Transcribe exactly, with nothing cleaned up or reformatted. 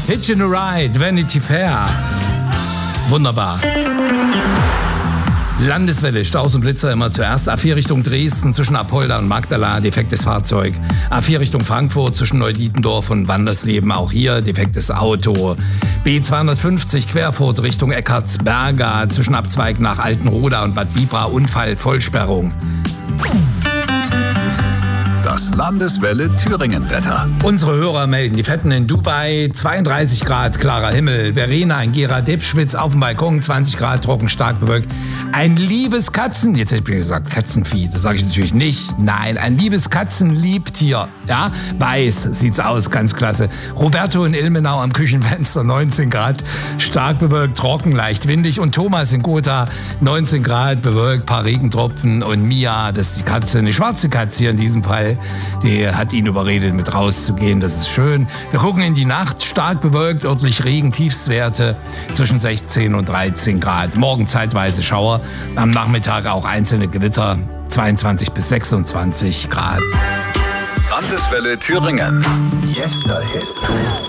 Hitchin' a Ride, Vanity Fair. Wunderbar. Landeswelle, Staus und Blitzer immer zuerst. A vier Richtung Dresden zwischen Apolda und Magdala, defektes Fahrzeug. A vier Richtung Frankfurt zwischen Neudietendorf und Wandersleben, auch hier defektes Auto. B zweihundertfünfzig Querfurt Richtung Eckartsberga zwischen Abzweig nach Altenroda und Bad Bibra, Unfall, Vollsperrung. Das Landeswelle Thüringen-Wetter. Unsere Hörer melden, die Fetten in Dubai, zweiunddreißig Grad, klarer Himmel. Verena in Gera Debschwitz auf dem Balkon, zwanzig Grad, trocken, stark bewölkt. Ein liebes Katzen, jetzt hätte ich gesagt Katzenvieh, das sage ich natürlich nicht. Nein, ein liebes Katzenliebtier, ja, weiß sieht's aus, ganz klasse. Roberto in Ilmenau am Küchenfenster, neunzehn Grad, stark bewölkt, trocken, leicht windig. Und Thomas in Gotha, neunzehn Grad, bewölkt, paar Regentropfen. Und Mia, das ist die Katze, eine schwarze Katze hier in diesem Fall, die hat ihn überredet, mit rauszugehen. Das ist schön. Wir gucken in die Nacht. Stark bewölkt, örtlich Regen, Tiefstwerte zwischen sechzehn und dreizehn Grad. Morgen zeitweise Schauer. Am Nachmittag auch einzelne Gewitter. zweiundzwanzig bis sechsundzwanzig Grad. Landeswelle Thüringen. Jetzt der Hit.